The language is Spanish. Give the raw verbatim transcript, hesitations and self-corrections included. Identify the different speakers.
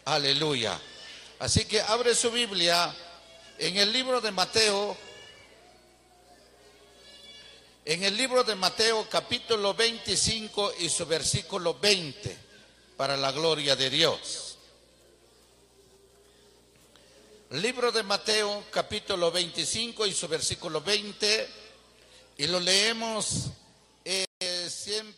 Speaker 1: Aleluya. Así que abre su Biblia en el libro de Mateo, en el libro de Mateo capítulo veinticinco y su versículo veinte, para la gloria de Dios. Libro de Mateo capítulo veinticinco y su versículo veinte, y lo leemos eh, siempre